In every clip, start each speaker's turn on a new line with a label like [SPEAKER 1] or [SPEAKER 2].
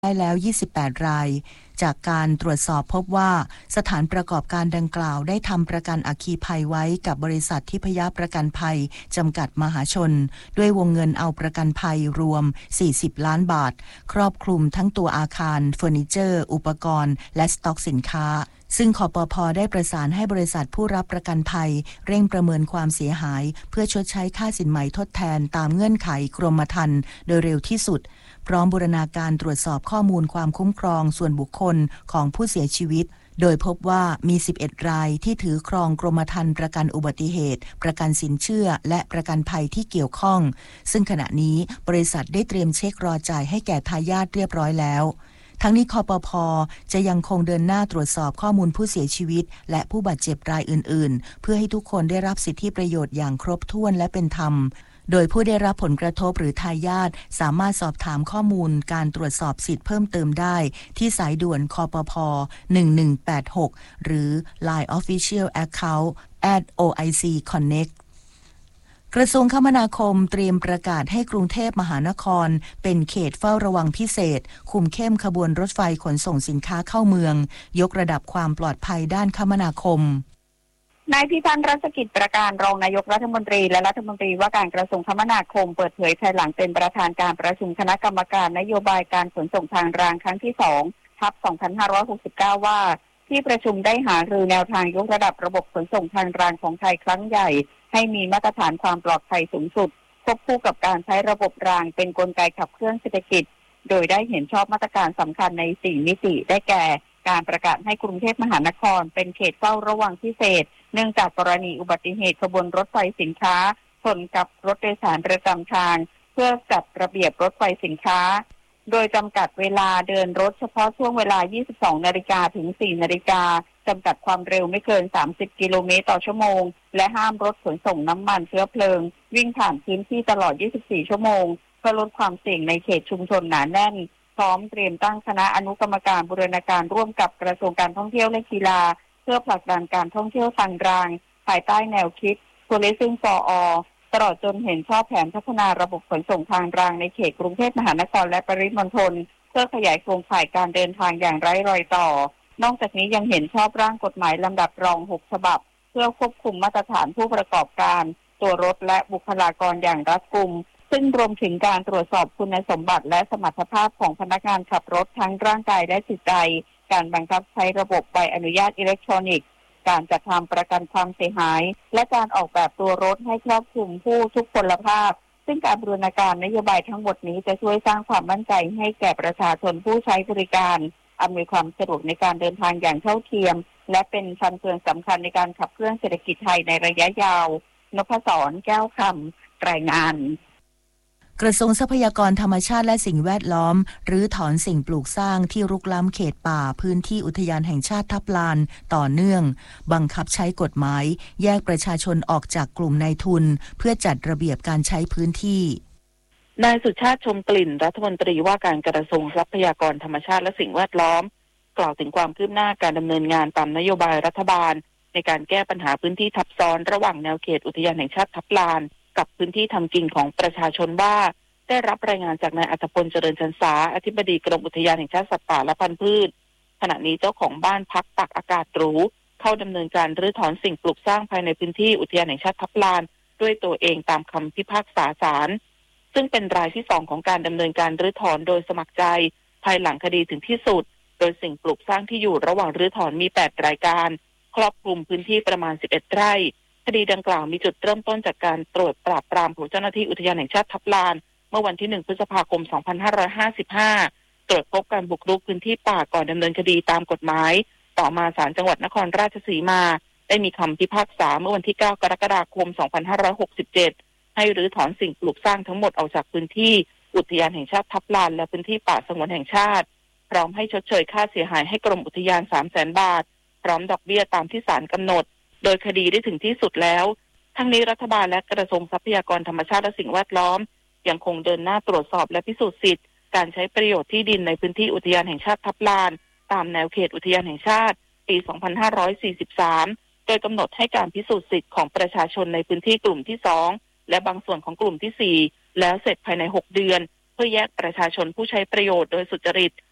[SPEAKER 1] ได้แล้ว28รายจากการตรวจสอบพบว่าสถานประกอบการดังกล่าวได้ทำประกันอัคคีภัยไว้กับบริษัททิพยประกันภัยจำกัดมหาชนด้วยวงเงินเอาประกันภัยรวม40ล้านบาทครอบคลุมทั้งตัวอาคารเฟอร์นิเจอร์อุปกรณ์และสต็อกสินค้าซึ่งคปภ.ได้ประสานให้บริษัทผู้รับประกันภัยเร่งประเมินความเสียหายเพื่อชดใช้ค่าสินไหมทดแทนตามเงื่อนไขกรมธรรม์โดยเร็วที่สุดพร้อมบูรณาการตรวจสอบข้อมูลความคุ้มครองส่วนบุคคลของผู้เสียชีวิตโดยพบว่ามี11รายที่ถือครองกรมธรรม์ประกันอุบัติเหตุประกันสินเชื่อและประกันภัยที่เกี่ยวข้องซึ่งขณะนี้บริษัทได้เตรียมเช็ครอจ่ายให้แก่ทายาทเรียบร้อยแล้วทั้งนี้คปภ.จะยังคงเดินหน้าตรวจสอบข้อมูลผู้เสียชีวิตและผู้บาดเจ็บรายอื่นๆเพื่อให้ทุกคนได้รับสิทธิประโยชน์อย่างครบถ้วนและเป็นธรรมโดยผู้ได้รับผลกระทบหรือทายาทสามารถสอบถามข้อมูลการตรวจสอบสิทธิเพิ่มเติมได้ที่สายด่วนคปภ1186หรือ Line Official Account @OIC Connectกระทรวงคมนาคมเตรียมประกาศให้กรุงเทพมหานครเป็นเขตเฝ้าระวังพิเศษคุมเข้มขบวนรถไฟขนส่งสินค้าเข้าเมืองยกระดับความปลอดภัยด้านคมนาคม
[SPEAKER 2] นายพิพัฒน์รัชกิจประการรองนายกรัฐมนตรีและรัฐมนตรีว่าการกระทรวงคมนาคมเปิดเผยภายหลังเป็นประธานการประชุมคณะกรรมการนโยบายการขนส่งทางรางครั้งที่2/2569ว่าที่ประชุมได้หารือแนวทางยกระดับระบบขนส่งทางรางของไทยครั้งใหญ่ให้มีมาตรฐานความปลอดภัยสูงสุดควบคู่กับการใช้ระบบรางเป็นกลไกขับเคลื่อนเศรษฐกิจโดยได้เห็นชอบมาตรการสำคัญใน4มิติได้แก่การประกาศให้กรุงเทพมหานครเป็นเขตเฝ้าระวังพิเศษเนื่องจากกรณีอุบัติเหตุขบวนรถไฟสินค้าชนกับรถโดยสารประจำทางเพื่อจัดระเบียบรถไฟสินค้าโดยจำกัดเวลาเดินรถเฉพาะช่วงเวลา 22 นาฬิกาถึง 4 นาฬิกาจำกัดความเร็วไม่เกิน 30 กิโลเมตรต่อชั่วโมงและห้ามรถขนส่งน้ำมันเชื้อเพลิงวิ่งผ่านพื้นที่ตลอด 24 ชั่วโมงเพื่อลดความเสี่ยงในเขตชุมชนหนาแน่นพร้อมเตรียมตั้งคณะอนุกรรมการบูรณาการร่วมกับกระทรวงการท่องเที่ยวและกีฬาเพื่อผลักดันการท่องเที่ยวทางรางภายใต้แนวคิด Tourism for All ตลอดจนเห็นชอบแผนพัฒนาระบบขนส่งทางรางในเขตกรุงเทพมหานครและปริมณฑลเพื่อขยายโครงข่ายการเดินทางอย่างไร้รอยต่อนอกจากนี้ยังเห็นชอบร่างกฎหมายลำดับรอง6ฉบับเพื่อควบคุมมาตรฐานผู้ประกอบการตัวรถและบุคลากรอย่างรัดกุมซึ่งรวมถึงการตรวจสอบคุณสมบัติและสมรรถภาพของพนักงานขับรถทั้งร่างกายและจิตใจการบังคับใช้ระบบใบอนุญาตอิเล็กทรอนิกส์การจัดทำประกันความเสียหายและการออกแบบตัวรถให้ครอบคลุมผู้ทุกพลภาพซึ่งการบูรณาการนโยบายทั้งหมดนี้จะช่วยสร้างความมั่นใจให้แก่ประชาชนผู้ใช้บริการอำนวยความสะดวกในการเดินทางอย่างเท่าเทียมและเป็นฟันเฟืองสำคัญในการขับเคลื่อนเศรษฐกิจไทยในระยะยาวนพศรแก้วคำรายงาน
[SPEAKER 1] กระทรวงทรัพยากรธรรมชาติและสิ่งแวดล้อมรื้อถอนสิ่งปลูกสร้างที่รุกล้ำเขตป่าพื้นที่อุทยานแห่งชาติทับลานต่อเนื่องบังคับใช้กฎหมายแยกประชาชนออกจากกลุ่มนายทุนเพื่อจัดระเบียบการใช้พื้นที่
[SPEAKER 3] นายสุชาติชมกลิ่นรัฐมนตรีว่าการกระทรวงทรัพยากรธรรมชาติและสิ่งแวดล้อมกล่าวถึงความคืบหน้าการดำเนินงานตามนโยบายรัฐบาลในการแก้ปัญหาพื้นที่ทับซ้อนระหว่างแนวเขตอุทยานแห่งชาติทับลานกับพื้นที่ทำกินของประชาชนว่าได้รับรายงานจากนายอัธพลเจริญชันษาอธิบดีกรมอุทยานแห่งชาติสัตว์ป่าและพันธุ์พืชขณะนี้เจ้าของบ้านพักตักอากาศหรูเข้าดำเนินการรื้อถอนสิ่งปลูกสร้างภายในพื้นที่อุทยานแห่งชาติทับลานด้วยตัวเองตามคำพิพากษาศาลซึ่งเป็นรายที่2ของการดำเนินการรื้อถอนโดยสมัครใจภายหลังคดีถึงที่สุดโดยสิ่งปลูกสร้างที่อยู่ระหว่างรื้อถอนมี8รายการครอบคลุมพื้นที่ประมาณ11ไร่คดีดังกล่าวมีจุดเริ่มต้นจากการตรวจปราบปรามของเจ้าหน้าที่อุทยานแห่งชาติทับลานเมื่อวันที่1พฤษภาคม2555ตรวจพบการบุกรุกพื้นที่ป่าก่อนดำเนินคดีตามกฎหมายต่อมาศาลจังหวัดนครราชสีมาได้มีคำพิพากษาเมื่อวันที่9กรกฎาคม2567ให้รื้อถอนสิ่งปลูกสร้างทั้งหมดออกจากพื้นที่อุทยานแห่งชาติทับลานและพื้นที่ป่าสงวนแห่งชาติพร้อมให้ชดเชยค่าเสียหายให้กรมอุทยาน 300,000 บาทพร้อมดอกเบี้ยตามที่ศาลกำหนดโดยคดีได้ถึงที่สุดแล้วทั้งนี้รัฐบาลและกระทรวงทรัพยากรธรรมชาติและสิ่งแวดล้อมยังคงเดินหน้าตรวจสอบและพิสูจน์สิทธิ์การใช้ประโยชน์ที่ดินในพื้นที่อุทยานแห่งชาติทับลานตามแนวเขตอุทยานแห่งชาติปี 2543 โดยกำหนดให้การพิสูจน์สิทธิ์ของประชาชนในพื้นที่กลุ่มที่2และบางส่วนของกลุ่มที่4แล้วเสร็จภายใน6เดือนเพื่อแยกประชาชนผู้ใช้ประโยชน์โดยสุจริต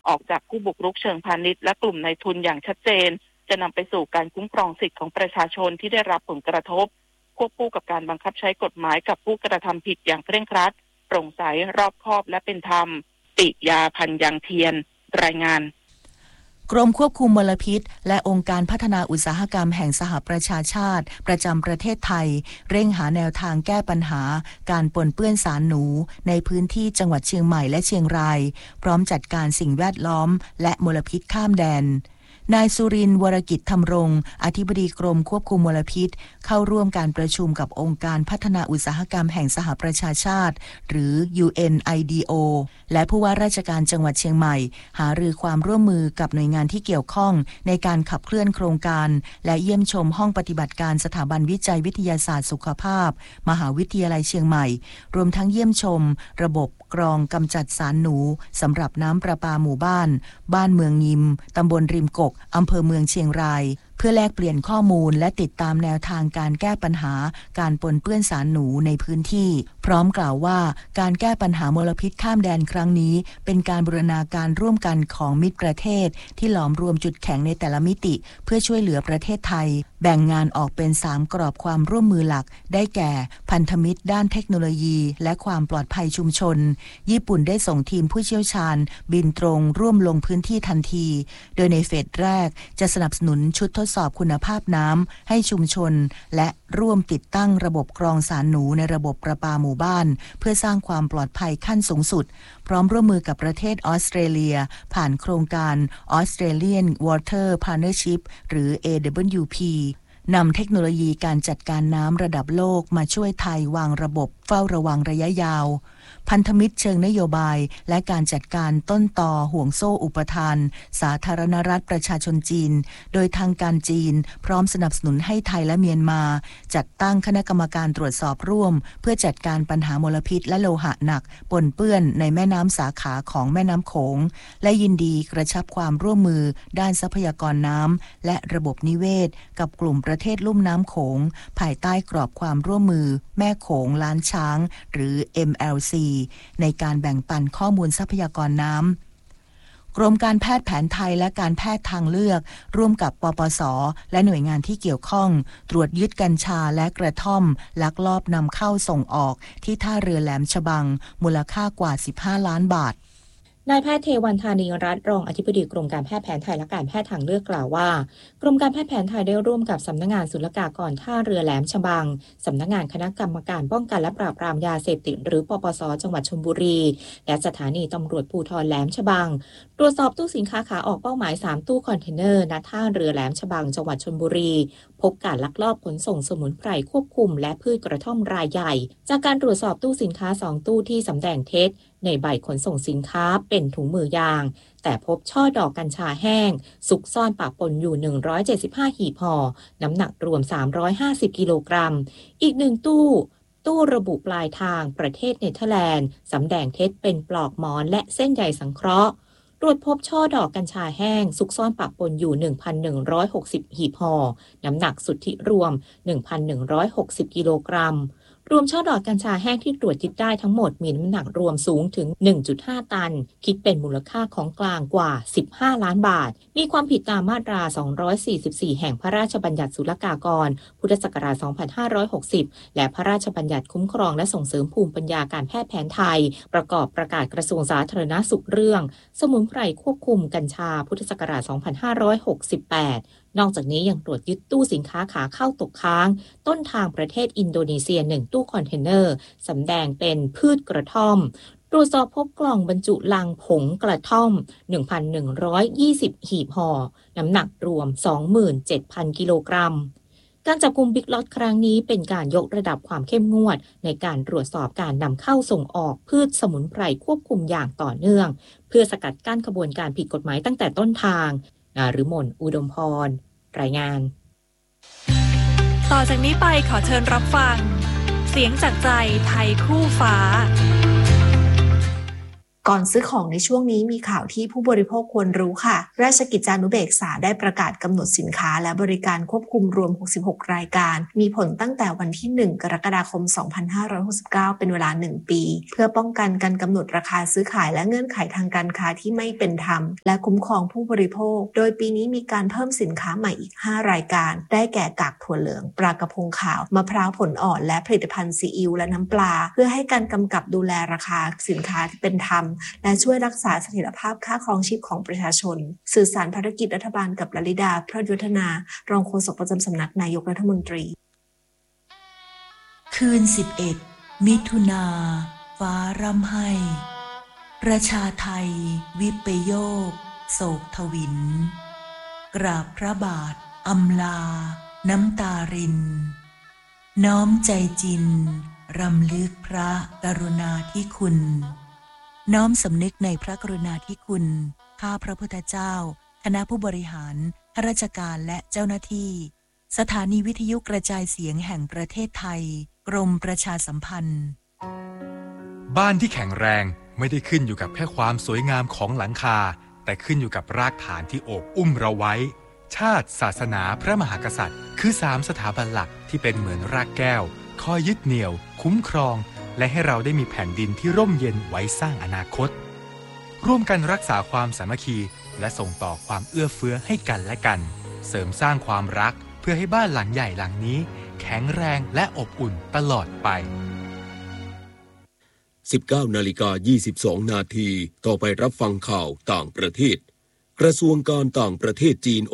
[SPEAKER 3] ออกจากผู้บุกรุกเชิงพาณิชย์และกลุ่มนายทุนอย่างชัดเจนจะนำไปสู่การคุ้มครองสิทธิของประชาชนที่ได้รับผลกระทบควบคู่กับการบังคับใช้กฎหมายกับผู้กระทำผิดอย่างเคร่งครัดโปร่งใสรอบคอบและเป็นธรรมปิยาพันธ์ยังเทียนรายงาน
[SPEAKER 1] กรมควบคุมมลพิษและองค์การพัฒนาอุตสาหกรรมแห่งสหประชาชาติประจำประเทศไทยเร่งหาแนวทางแก้ปัญหาการปนเปื้อนสารหนูในพื้นที่จังหวัดเชียงใหม่และเชียงรายพร้อมจัดการสิ่งแวดล้อมและมลพิษข้ามแดนนายสุรินทร์วรกิจธรรมรงค์อธิบดีกรมควบคุมมลพิษเข้าร่วมการประชุมกับองค์การพัฒนาอุตสาหกรรมแห่งสหประชาชาติหรือ UNIDO และผู้ว่าราชการจังหวัดเชียงใหม่หารือความร่วมมือกับหน่วยงานที่เกี่ยวข้องในการขับเคลื่อนโครงการและเยี่ยมชมห้องปฏิบัติการสถาบันวิจัยวิทยาศาสตร์สุขภาพมหาวิทยาลัยเชียงใหม่รวมทั้งเยี่ยมชมระบบกรองกำจัดสารหนูสำหรับน้ำประปาหมู่บ้านเมืองยิมตำบลริมกกอำเภอเมืองเชียงรายเพื่อแลกเปลี่ยนข้อมูลและติดตามแนวทางการแก้ปัญหาการปนเปื้อนสารหนูในพื้นที่พร้อมกล่าวว่าการแก้ปัญหามลพิษข้ามแดนครั้งนี้เป็นการบูรณาการร่วมกันของมิตรประเทศที่หลอมรวมจุดแข็งในแต่ละมิติเพื่อช่วยเหลือประเทศไทยแบ่งงานออกเป็น3กรอบความร่วมมือหลักได้แก่พันธมิตรด้านเทคโนโลยีและความปลอดภัยชุมชนญี่ปุ่นได้ส่งทีมผู้เชี่ยวชาญบินตรงร่วมลงพื้นที่ทันทีโดยในเฟสแรกจะสนับสนุนชุดทดสอบคุณภาพน้ำให้ชุมชนและร่วมติดตั้งระบบกรองสารหนูในระบบประปาหมู่บ้านเพื่อสร้างความปลอดภัยขั้นสูงสุดพร้อมร่วมมือกับประเทศออสเตรเลียผ่านโครงการ Australian Water Partnership หรือ AWPนำเทคโนโลยีการจัดการน้ำระดับโลกมาช่วยไทยวางระบบเฝ้าระวังระยะยาวพันธมิตรเชิงนโยบายและการจัดการต้นตอห่วงโซ่อุปทานสาธารณรัฐประชาชนจีนโดยทางการจีนพร้อมสนับสนุนให้ไทยและเมียนมาจัดตั้งคณะกรรมการตรวจสอบร่วมเพื่อจัดการปัญหามลพิษและโลหะหนักปนเปื้อนในแม่น้ำสาขาของแม่น้ำโขงและยินดีกระชับความร่วมมือด้านทรัพยากรน้ำและระบบนิเวศกับกลุ่มประเทศลุ่มน้ำโขงภายใต้กรอบความร่วมมือแม่โขงล้านช้างหรือ MLC ในการแบ่งปันข้อมูลทรัพยากรน้ำกรมการแพทย์แผนไทยและการแพทย์ทางเลือกร่วมกับปปส.และหน่วยงานที่เกี่ยวข้องตรวจยึดกัญชาและกระท่อมลักลอบนำเข้าส่งออกที่ท่าเรือแหลมฉบังมูลค่ากว่า15 ล้านบาท
[SPEAKER 4] นายแพทย์เทวันธานีรัตน์รองอธิบดีกรมการแพทย์แผนไทยและการแพทย์ทางเลือกกล่าวว่ากรมการแพทย์แผนไทยได้ร่วมกับสำนักงานศุลกากรท่าเรือแหลมฉบังสำนักงานคณะกรรมการป้องกันและปราบปรามยาเสพติดหรือปปส.จังหวัดชลบุรีและสถานีตำรวจภูธรแหลมฉบังตรวจสอบตู้สินค้าขาออกเป้าหมาย3ตู้คอนเทนเนอร์ณท่าเรือแหลมฉบังจังหวัดชลบุรีพบการลักลอบขนส่งสมุนไพรควบคุมและพืชกระท่อมรายใหญ่จากการตรวจสอบตู้สินค้า2ตู้ที่สำแดงเท็จในใบขนส่งสินค้าเป็นถุงมือยางแต่พบช่อดอกกัญชาแห้งซุกซ่อนปะปนอยู่175หีบห่อน้ำหนักรวม350กิโลกรัมอีก1ตู้ระบุปลายทางประเทศเนเธอร์แลนด์สำแดงเท็จเป็นปลอกหมอนและเส้นใยสังเคราะห์ตรวจพบช่อดอกกัญชาแห้งซุกซ่อนปะปนอยู่ 1,160 หีบห่อน้ำหนักสุทธิรวม 1,160 กิโลกรัมรวมช่อดอกกัญชาแห้งที่ตรวจยึดได้ทั้งหมดมีน้ำหนักรวมสูงถึง 1.5 ตันคิดเป็นมูลค่าของกลางกว่า15 ล้านบาทมีความผิดตามมาตรา244แห่งพระราชบัญญัติศุลกากรพุทธศักราช2560และพระราชบัญญัติคุ้มครองและส่งเสริมภูมิปัญญาการแพทย์แผนไทยประกอบประกาศกระทรวงสาธารณสุขเรื่องสมุนไพรควบคุมกัญชาพุทธศักราช2568นอกจากนี้ยังตรวจยึดตู้สินค้าขาเข้าตกค้างต้นทางประเทศอินโดนีเซีย1ตู้คอนเทนเนอร์สำแดงเป็นพืชกระท่อมตรวจสอบพบกล่องบรรจุลังผงกระท่อม 1,120 หีบห่อน้ำหนักรวม 27,000 กิโลกรัมการจับกุมบิ๊กล็อตครั้งนี้เป็นการยกระดับความเข้มงวดในการตรวจสอบการนำเข้าส่งออกพืชสมุนไพรควบคุมอย่างต่อเนื่องเพื่อสกัดกั้นขบวนการผิดกฎหมายตั้งแต่ต้นทางนฤมลอุดมพรรายงาน
[SPEAKER 5] ต่อจากนี้ไปขอเชิญรับฟังเสียงจากใจไทยคู่ฟ้า
[SPEAKER 6] ก่อนซื้อของในช่วงนี้มีข่าวที่ผู้บริโภคควรรู้ค่ะราชกิจจานุเบกษาได้ประกาศกำหนดสินค้าและบริการควบคุมรวม66รายการมีผลตั้งแต่วันที่1กรกฎาคม2569เป็นเวลา1ปีเพื่อป้องกันการกำหนดราคาซื้อขายและเงื่อนไขทางการค้าที่ไม่เป็นธรรมและคุ้มครองผู้บริโภคโดยปีนี้มีการเพิ่มสินค้าใหม่อีก5รายการได้แก่กากถั่วเหลืองปลากระพงขาวมะพร้าวผลอ่อนและผลิตภัณฑ์ซีอิ๊วและน้ำปลาเพื่อให้การกำกับดูแลราคาสินค้าที่เป็นธรรมและช่วยรักษาเสถียรภาพค่าครองชีพของประชาชนสื่อสารภารกิจรัฐบาลกับลลิดาพระยุทธนารองโฆษกประจำสำนักนายกรัฐมนตรี
[SPEAKER 1] คืน11มิถุนาฟ้าร่ำไห้ประชาไทยวิปโยคโศกทวินกราบพระบาทอำลาน้ำตารินน้อมใจจินรำลึกพระกรุณาธิคุณน้อมสำนึกในพระกรุณาธิคุณข้าพระพุทธเจ้าคณะผู้บริหารข้าราชการและเจ้าหน้าที่สถานีวิทยุกระจายเสียงแห่งประเทศไทยกรมประชาสัมพันธ์
[SPEAKER 7] บ้านที่แข็งแรงไม่ได้ขึ้นอยู่กับแค่ความสวยงามของหลังคาแต่ขึ้นอยู่กับรากฐานที่โอบอุ้มเราไว้ชาติศาสนาพระมหากษัตริย์คือ3สถาบันหลักที่เป็นเหมือนรากแก้วคอยยึดเหนี่ยวคุ้มครองและให้เราได้มีแผ่นดินที่ร่มเย็นไว้สร้างอนาคตร่วมกันรักษาความสามัคคีและส่งต่อความเอื้อเฟื้อให้กันและกันเสริมสร้างความรักเพื่อให้บ้านหลังใหญ่หลังนี้แข็งแรงและอบอุ่นตลอดไป
[SPEAKER 8] 19:22 นาทีต่อไปรับฟังข่าวต่างประเทศกระทรวงการต่างประเทศจีน